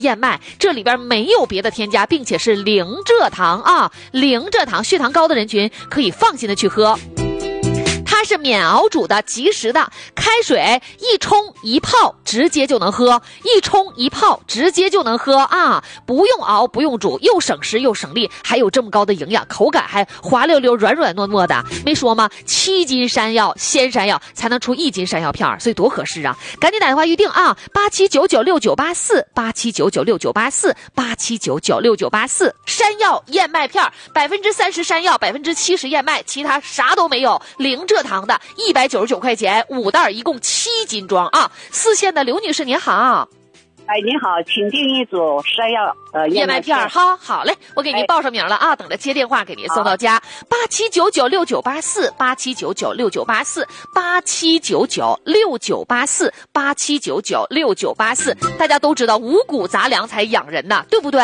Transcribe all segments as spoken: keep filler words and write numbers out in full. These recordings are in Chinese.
燕麦，这里边没有别的添加，并且是零蔗糖啊，零蔗糖，血糖高的人群可以放心的去喝。它是免熬煮的，即食的，开水一冲一泡直接就能喝，一冲一泡直接就能喝啊！不用熬，不用煮，又省时又省力，还有这么高的营养，口感还滑溜溜、软软糯糯的。没说吗？七斤山药，鲜山药才能出一斤山药片，所以多合适啊！赶紧打电话预定啊！八七九九六九八四，八七九九六九八四，八七九九六九八四。山药燕麦片，百分之三十山药，百分之七十燕麦，其他啥都没有，零蔗糖。的一百九十九块钱，五袋一共七斤装啊！四线的刘女士您好， 哎，您好，请订一组山药呃燕麦片，好，好嘞，我给您报上名了啊，等着接电话给您送到家。八七九九六九八四，八七九九六九八四，八七九九六九八四，八七九九六九八四。大家都知道五谷杂粮才养人呐，对不对？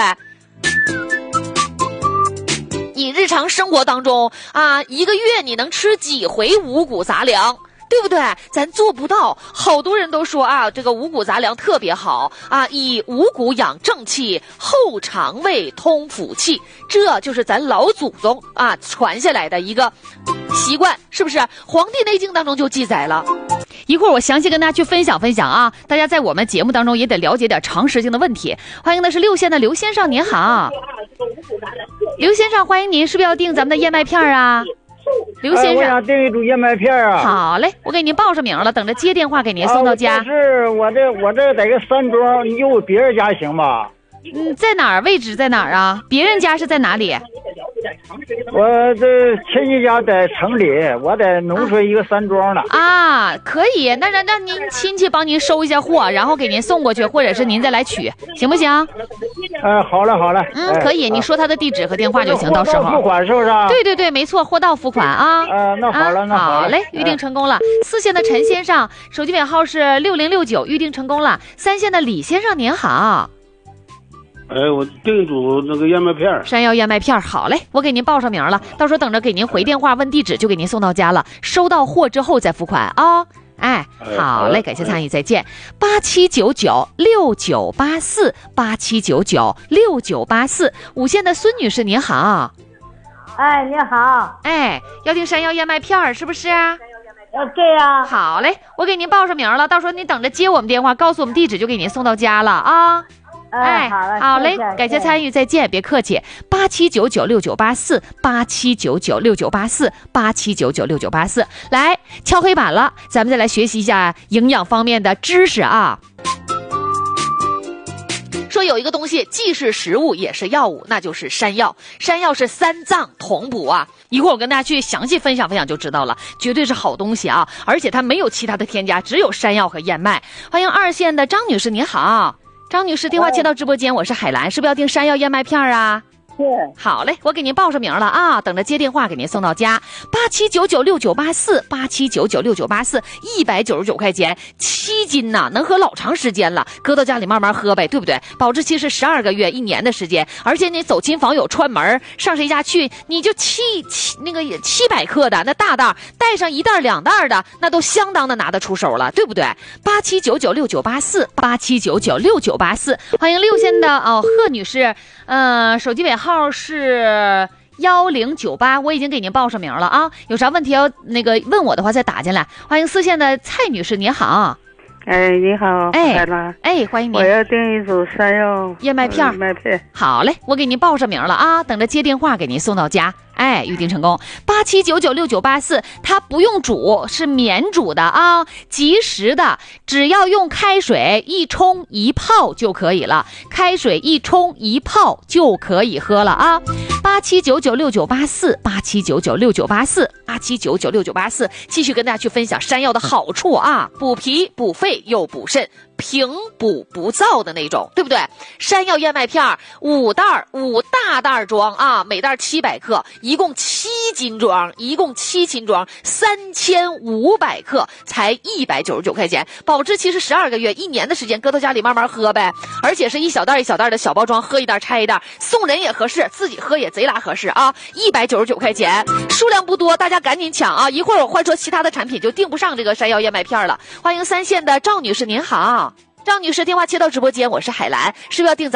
你日常生活当中啊，一个月你能吃几回五谷杂粮，对不对？咱做不到。好多人都说啊，这个五谷杂粮特别好啊，以五谷养正气，后肠胃通腑气，这就是咱老祖宗啊传下来的一个习惯，是不是？《黄帝内经》当中就记载了。一会儿我详细跟大家去分享分享啊，大家在我们节目当中也得了解点常识性的问题。欢迎的是六线的刘先生，您好。刘先生，欢迎您，是不是要订咱们的燕麦片啊？刘先生， 哎、我想订一组燕麦片啊。 好嘞，我给您报上名了，等着接电话给您送到家。 啊、是我这我这在个山庄，你有别人家行吧？ 嗯，在哪儿？位置在哪儿啊？别人家是在哪里？ 我这亲戚家在城里，我在农村一个山庄呢。 啊，可以，那让让您亲戚帮您收一下货，然后给您送过去，或者是您再来取，行不行？ 呃，好了好了。 嗯，可以，哎、你说他的地址和电话就行，到时候。 付款是不是？ 对对对，没错，货到付款啊。 呃，那好了，啊、那好了。 好嘞，预定成功了。四线的陈先生，手机尾号是六零六九，预定成功了。三线的李先生，您好。 哎，我订一组那个燕麦片， 山药燕麦片，好嘞，我给您报上名了，到时候等着给您回电话问地址，就给您送到家了。收到货之后再付款啊、哦。哎，好嘞，感谢参与，再见。八七九九六九八四，八七九九六九八四。五线的孙女士您好。 哎，你好。 哎，要订山药燕麦片是不是？呃， 对呀。 好嘞，我给您报上名了，到时候您等着接我们电话，告诉我们地址，就给您送到家了啊。 哎，好了， 好嘞，感谢参与，再见，别客气。八七九九六九八四，八七九九六九八四，八七九九六九八四，来敲黑板了，咱们再来学习一下营养方面的知识啊。说有一个东西既是食物也是药物，那就是山药。山药是三脏同补啊，一会儿我跟大家去详细分享分享就知道了，绝对是好东西啊，而且它没有其他的添加，只有山药和燕麦。欢迎二线的张女士，您好。张女士，电话接到直播间，我是海兰，是不是要订山药燕麦片啊？ 是。 好嘞，我给您报上名了啊，等着接电话给您送到家。八七九九六九八四，八七九九六九八四，一百九十九块钱，七斤呐、啊，能喝老长时间了，搁到家里慢慢喝呗，对不对？保质期是十二个月，一年的时间，而且你走亲访友串门，上谁家去，你就七七那个七百克的那大袋，带上一袋两袋的，那都相当的拿得出手了，对不对？八七九九六九八四，八七九九六九八四，欢迎六线的哦贺女士，呃，手机尾号。号是幺零九八，我已经给您报上名了啊，有啥问题要那个问我的话再打进来。欢迎四线的蔡女士，你好。 哎，你好， 哎，哎，欢迎您。 我要订一组山药燕麦片， 燕麦片。 好嘞，我给您报上名了啊，等着接电话给您送到家。哎，预定成功。八七九九六九八四，它不用煮，是免煮的啊，即食的，只要用开水一冲一泡就可以了，开水一冲一泡就可以喝了啊。八七九九六九八四，八七九九六九八四，八七九九六九八四，继续跟大家去分享山药的好处啊，补脾补肺又补肾。平补不燥的那种，对不对？山药燕麦片五袋五大袋装啊，每袋七百克，一共七斤装，一共七斤装，三千五百克，才一百九十九块钱，保质期是十二个月，一年的时间，搁到家里慢慢喝呗。而且是一小袋一小袋的小包装，喝一袋拆一袋，送人也合适，自己喝也贼拉合适啊！一百九十九块钱，数量不多，大家赶紧抢啊！一会儿我换说其他的产品就订不上这个山药燕麦片了。欢迎三线的赵女士，您好。 张女士电话接到直播间，我是海兰，是不是要订咱